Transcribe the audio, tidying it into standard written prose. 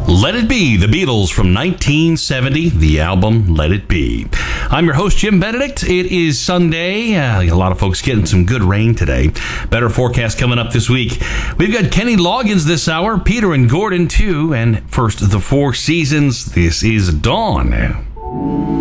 Let It Be, the Beatles from 1970, the album Let It Be. I'm your host, Jim Benedict. It is Sunday. A lot of folks getting some good rain today. Better forecast coming up this week. We've got Kenny Loggins this hour, Peter and Gordon too, and first, the Four Seasons. This is Dawn.